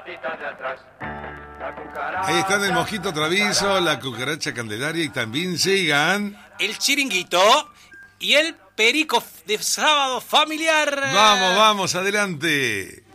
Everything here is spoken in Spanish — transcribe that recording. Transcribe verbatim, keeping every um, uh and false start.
patita de atrás. La cucaracha. Ahí están el mosquito travieso, la cucaracha candelaria y también llegan... El chiringuito y el perico de sábado familiar. Vamos, vamos, adelante.